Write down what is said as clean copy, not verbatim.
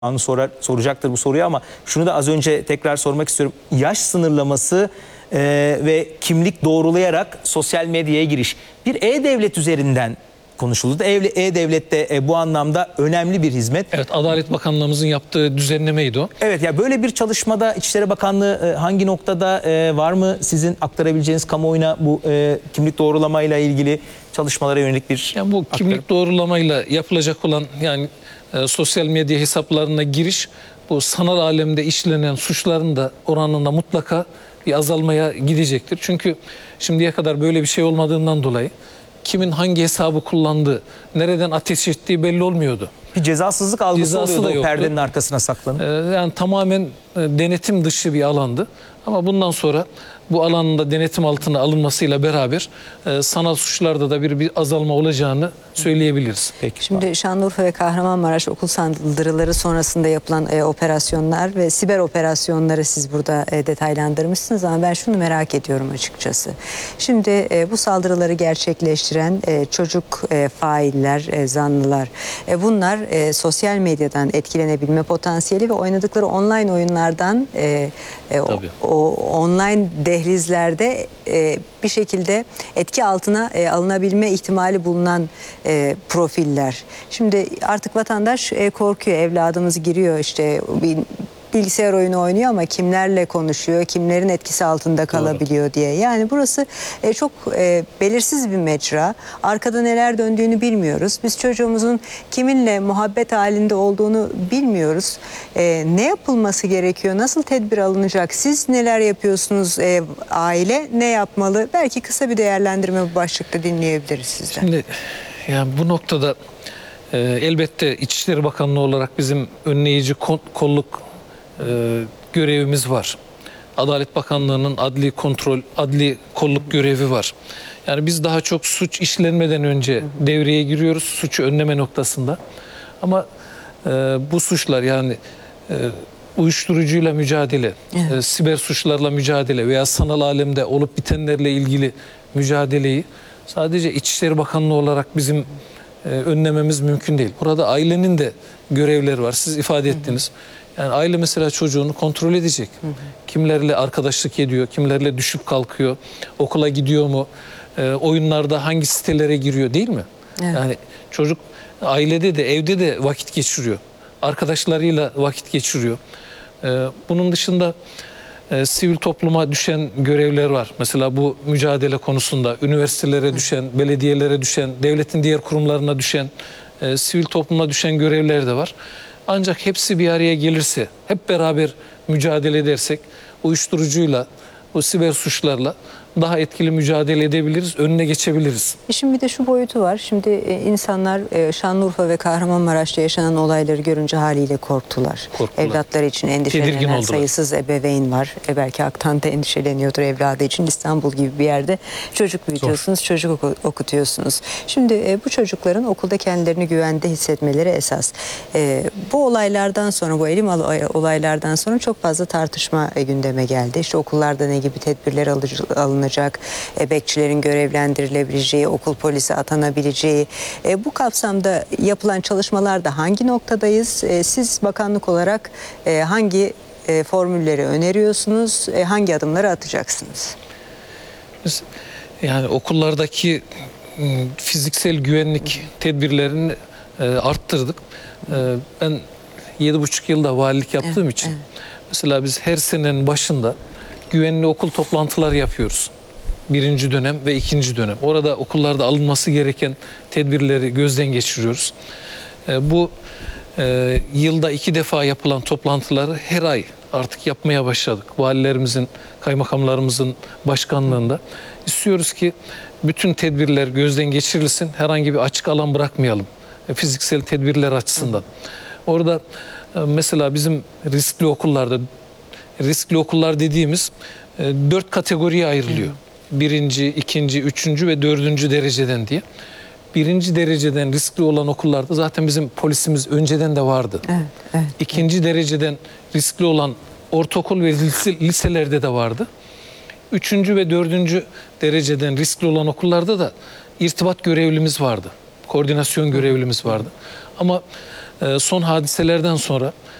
soracaktır bu soruyu ama şunu da az önce tekrar sormak istiyorum. Yaş sınırlaması ve kimlik doğrulayarak sosyal medyaya giriş bir e-devlet üzerinden konuşuldu. E-devlet de bu anlamda önemli bir hizmet. Evet, Adalet Bakanlığımızın yaptığı düzenlemeydi o. Evet, ya böyle bir çalışmada İçişleri Bakanlığı hangi noktada var mı sizin aktarabileceğiniz kamuoyuna bu kimlik doğrulamayla ilgili çalışmalara yönelik bir Yani bu kimlik doğrulamayla yapılacak olan sosyal medya hesaplarına giriş bu sanal alemde işlenen suçların da oranında mutlaka bir azalmaya gidecektir. Çünkü şimdiye kadar böyle bir şey olmadığından dolayı kimin hangi hesabı kullandığı, nereden ateş ettiği belli olmuyordu. Bir cezasızlık algısı Cezası oluyordu da o perdenin arkasına saklanıp. Yani tamamen denetim dışı bir alandı. Ama bundan sonra bu alanın da denetim altına alınmasıyla beraber sanal suçlarda da bir azalma olacağını söyleyebiliriz. Peki. Şimdi Şanlıurfa ve Kahramanmaraş okul saldırıları sonrasında yapılan operasyonlar ve siber operasyonları siz burada detaylandırmışsınız ama ben şunu merak ediyorum açıkçası. Şimdi bu saldırıları gerçekleştiren çocuk failler, zanlılar bunlar sosyal medyadan etkilenebilme potansiyeli ve oynadıkları online oyunlardan o online dehlizlerde bir şekilde etki altına alınabilme ihtimali bulunan profiller. Şimdi artık vatandaş korkuyor. Evladımız giriyor işte bir bilgisayar oyunu oynuyor ama kimlerle konuşuyor, kimlerin etkisi altında kalabiliyor Doğru. diye. Yani burası çok belirsiz bir mecra. Arkada neler döndüğünü bilmiyoruz. Biz çocuğumuzun kiminle muhabbet halinde olduğunu bilmiyoruz. Ne yapılması gerekiyor? Nasıl tedbir alınacak? Siz neler yapıyorsunuz? Aile ne yapmalı? Belki kısa bir değerlendirme bu başlıkta dinleyebiliriz sizden. Şimdi yani bu noktada elbette İçişleri Bakanlığı olarak bizim önleyici kolluk görevimiz var. Adalet Bakanlığı'nın adli kontrol, adli kolluk görevi var. Yani biz daha çok suç işlenmeden önce devreye giriyoruz suçu önleme noktasında. Ama bu suçlar yani uyuşturucuyla mücadele, siber suçlarla mücadele veya sanal alemde olup bitenlerle ilgili mücadeleyi sadece İçişleri Bakanlığı olarak bizim önlememiz mümkün değil. Burada ailenin de görevleri var. Siz ifade ettiniz. Yani aile mesela çocuğunu kontrol edecek. Kimlerle arkadaşlık ediyor, kimlerle düşüp kalkıyor, okula gidiyor mu, oyunlarda hangi sitelere giriyor değil mi? Evet. Yani çocuk ailede de evde de vakit geçiriyor. Arkadaşlarıyla vakit geçiriyor. Bunun dışında sivil topluma düşen görevler var. Mesela bu mücadele konusunda üniversitelere düşen, belediyelere düşen, devletin diğer kurumlarına düşen, sivil topluma düşen görevler de var. Ancak hepsi bir araya gelirse, hep beraber mücadele edersek uyuşturucuyla, o siber suçlarla daha etkili mücadele edebiliriz, önüne geçebiliriz. Şimdi bir de şu boyutu var. Şimdi insanlar Şanlıurfa ve Kahramanmaraş'ta yaşanan olayları görünce haliyle korktular. Evlatları için endişelenen sayısız ebeveyn var. Belki Aktan da endişeleniyordur evladı için. İstanbul gibi bir yerde çocuk büyütüyorsunuz, çocuk okutuyorsunuz. Şimdi bu çocukların okulda kendilerini güvende hissetmeleri esas. Bu olaylardan sonra, bu elim olaylardan sonra çok fazla tartışma gündeme geldi. İşte okullarda ne gibi tedbirler alınacak, bekçilerin görevlendirilebileceği, okul polisi atanabileceği. Bu kapsamda yapılan çalışmalarda hangi noktadayız? Siz bakanlık olarak hangi formülleri öneriyorsunuz? Hangi adımları atacaksınız? Biz yani okullardaki fiziksel güvenlik tedbirlerini arttırdık. Ben 7,5 yılda valilik yaptığım için mesela biz her senenin başında güvenli okul toplantıları yapıyoruz. 1. dönem ve 2. dönem. Orada okullarda alınması gereken tedbirleri gözden geçiriyoruz. Bu yılda 2 defa yapılan toplantıları her ay artık yapmaya başladık. Valilerimizin, kaymakamlarımızın başkanlığında. İstiyoruz ki bütün tedbirler gözden geçirilsin. Herhangi bir açık alan bırakmayalım. Fiziksel tedbirler açısından. Orada mesela bizim riskli okullar dediğimiz 4 kategoriye ayrılıyor. 1., 2., 3. ve 4. dereceden diye. 1. dereceden riskli olan okullarda zaten bizim polisimiz önceden de vardı. 2. dereceden riskli olan ortaokul ve liselerde de vardı. 3. ve 4. dereceden riskli olan okullarda da irtibat görevlimiz vardı. Koordinasyon görevlimiz vardı. Ama son hadiselerden sonra